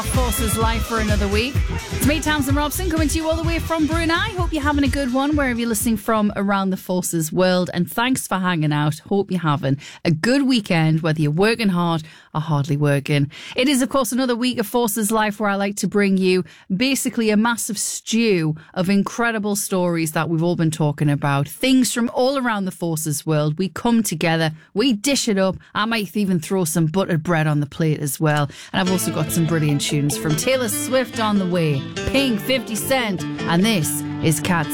Forces live for another week. It's me, Tamsin Robson, coming to you all the way from Brunei. Hope you're having a good one wherever you're listening from around the Forces world. And thanks for hanging out. Hope you're having a good weekend, whether you're working hard or hardly working. It is, of course, another week of Forces Life where I like to bring you basically a massive stew of incredible stories that we've all been talking about. Things from all around the Forces world. We come together, we dish it up. I might even throw some buttered bread on the plate as well. And I've also got some brilliant tunes from Taylor Swift on the way, Pink, 50 Cent, and this is Cat